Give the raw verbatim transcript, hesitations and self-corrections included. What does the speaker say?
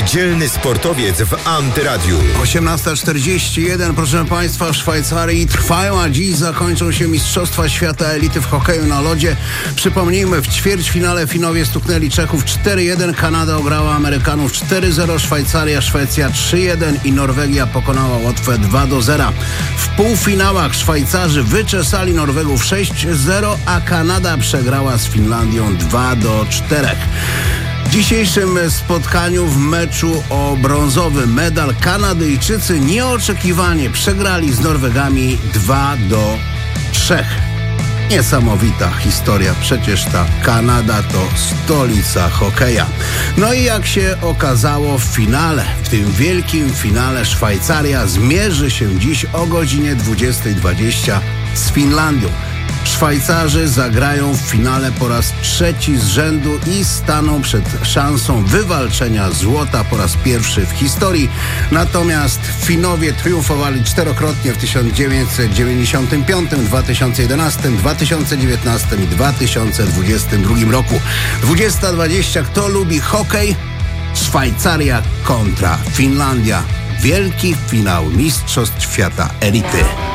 Niedzielny sportowiec w Antyradiu. osiemnasta czterdzieści jeden, proszę Państwa, w Szwajcarii trwają, a dziś zakończą się Mistrzostwa Świata Elity w hokeju na lodzie. Przypomnijmy, w ćwierćfinale Finowie stuknęli Czechów cztery jeden, Kanada ograła Amerykanów cztery zero, Szwajcaria, Szwecja trzy jeden i Norwegia pokonała Łotwę dwa do zera. W półfinałach Szwajcarzy wyczesali Norwegów sześć zero, a Kanada przegrała z Finlandią dwa do czterech. W dzisiejszym spotkaniu w meczu o brązowy medal Kanadyjczycy nieoczekiwanie przegrali z Norwegami dwa do trzech. Niesamowita historia, przecież ta Kanada to stolica hokeja. No i jak się okazało w finale, w tym wielkim finale, Szwajcaria zmierzy się dziś o godzinie dwudziestej dwadzieścia z Finlandią. Szwajcarzy zagrają w finale po raz trzeci z rzędu i staną przed szansą wywalczenia złota po raz pierwszy w historii. Natomiast Finowie triumfowali czterokrotnie w tysiąc dziewięćset dziewięćdziesiątym piątym, dwa tysiące jedenastym, dwa tysiące dziewiętnastym i dwa tysiące dwudziestym drugim roku. dwudziesta dwadzieścia. Kto lubi hokej? Szwajcaria kontra Finlandia. Wielki finał Mistrzostw Świata Elity.